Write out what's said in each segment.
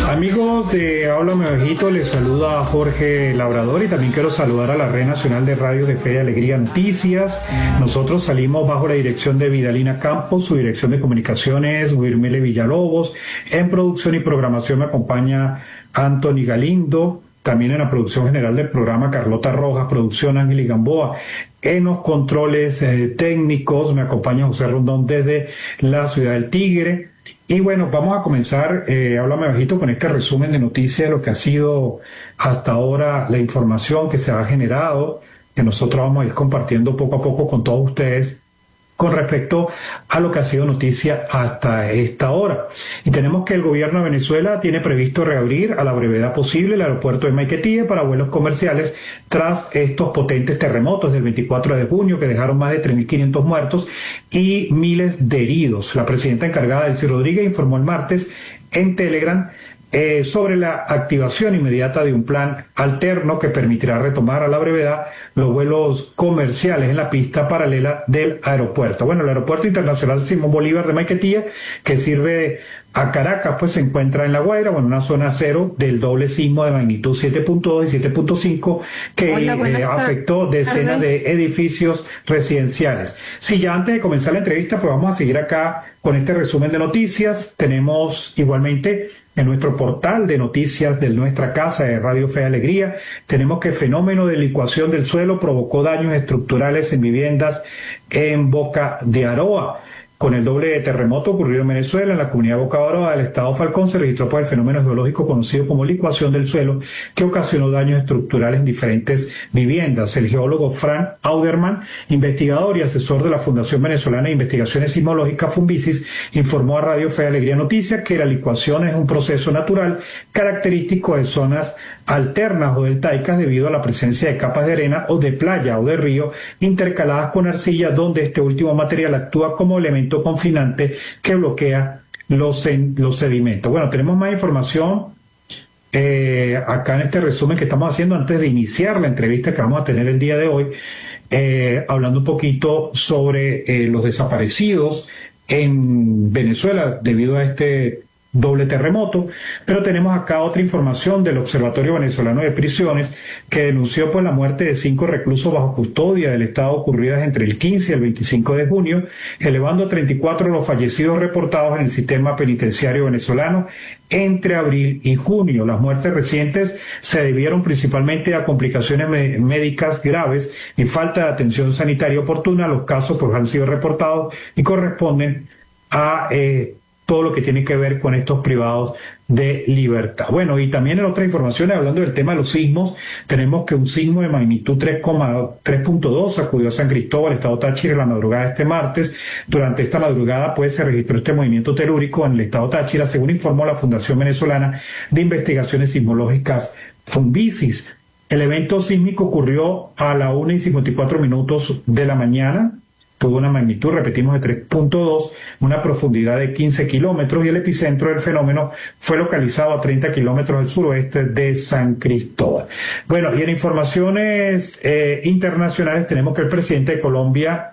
Amigos de Háblame Bajito, les saluda Jorge Labrador y también quiero saludar a la Red Nacional de Radio de Fe y Alegría Noticias. Nosotros salimos bajo la dirección de Vidalina Campos, su dirección de comunicaciones, Wirmele Villalobos. En producción y programación me acompaña Anthony Galindo. También en la producción general del programa Carlota Rojas, producción Ángel y Gamboa. En los controles técnicos me acompaña José Rondón desde la Ciudad del Tigre. Y bueno, vamos a comenzar, háblame bajito, con este resumen de noticias de lo que ha sido hasta ahora la información que se ha generado, que nosotros vamos a ir compartiendo poco a poco con todos ustedes con respecto a lo que ha sido noticia hasta esta hora. Y tenemos que el gobierno de Venezuela tiene previsto reabrir a la brevedad posible el aeropuerto de Maiquetía para vuelos comerciales tras estos potentes terremotos del 24 de junio que dejaron más de 3.500 muertos y miles de heridos. La presidenta encargada, Delcy Rodríguez, informó el martes en Telegram sobre la activación inmediata de un plan alterno que permitirá retomar a la brevedad los vuelos comerciales en la pista paralela del aeropuerto. Bueno, el Aeropuerto Internacional Simón Bolívar de Maiquetía, que sirve a Caracas, pues se encuentra en La Guaira, bueno, una zona cero del doble sismo de magnitud 7.2 y 7.5 que afectó decenas de edificios residenciales. Sí, ya antes de comenzar la entrevista, pues vamos a seguir acá con este resumen de noticias. Tenemos igualmente en nuestro portal de noticias de nuestra casa de Radio Fe y Alegría, tenemos que fenómeno de licuación del suelo provocó daños estructurales en viviendas en Boca de Aroa. Con el doble terremoto ocurrido en Venezuela, en la comunidad de Boca de Aroa del estado Falcón, se registró por el fenómeno geológico conocido como licuación del suelo, que ocasionó daños estructurales en diferentes viviendas. El geólogo Frank Auderman, investigador y asesor de la Fundación Venezolana de Investigaciones Sismológicas, Funvisis, informó a Radio Fe y Alegría Noticias que la licuación es un proceso natural característico de zonas alternas o deltaicas debido a la presencia de capas de arena o de playa o de río intercaladas con arcilla, donde este último material actúa como elemento confinante que bloquea los sedimentos. Bueno, tenemos más información acá en este resumen que estamos haciendo antes de iniciar la entrevista que vamos a tener el día de hoy, hablando un poquito sobre los desaparecidos en Venezuela debido a este doble terremoto, pero tenemos acá otra información del Observatorio Venezolano de Prisiones que denunció por la muerte de 5 reclusos bajo custodia del Estado ocurridas entre el 15 y el 25 de junio, elevando a 34 los fallecidos reportados en el sistema penitenciario venezolano entre abril y junio. Las muertes recientes se debieron principalmente a complicaciones médicas graves y falta de atención sanitaria oportuna. Los casos pues han sido reportados y corresponden a todo lo que tiene que ver con estos privados de libertad. Bueno, y también en otras informaciones, hablando del tema de los sismos, tenemos que un sismo de magnitud 3.2 sacudió a San Cristóbal, estado Táchira, la madrugada de este martes. Durante esta madrugada, pues, se registró este movimiento telúrico en el estado Táchira, según informó la Fundación Venezolana de Investigaciones Sismológicas, Funvisis. El evento sísmico ocurrió a la 1:54 de la mañana. Tuvo una magnitud, repetimos, de 3.2, una profundidad de 15 kilómetros y el epicentro del fenómeno fue localizado a 30 kilómetros al suroeste de San Cristóbal. Bueno, y en informaciones internacionales tenemos que el presidente de Colombia,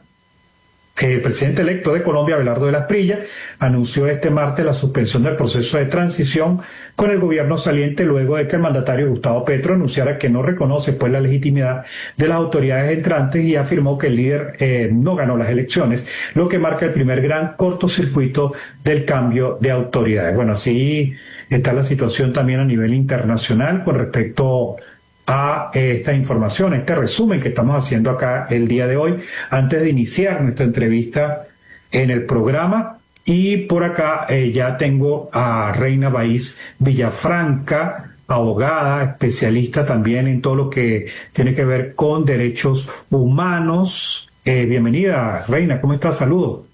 el presidente electo de Colombia, Abelardo de las Prillas, anunció este martes la suspensión del proceso de transición con el gobierno saliente luego de que el mandatario Gustavo Petro anunciara que no reconoce pues la legitimidad de las autoridades entrantes y afirmó que el líder no ganó las elecciones, lo que marca el primer gran cortocircuito del cambio de autoridades. Bueno, así está la situación también a nivel internacional con respecto a esta información, este resumen que estamos haciendo acá el día de hoy, antes de iniciar nuestra entrevista en el programa. Y por acá ya tengo a Reina Baiz Villafranca, abogada, especialista también en todo lo que tiene que ver con derechos humanos. Bienvenida, Reina, ¿cómo estás? Saludos.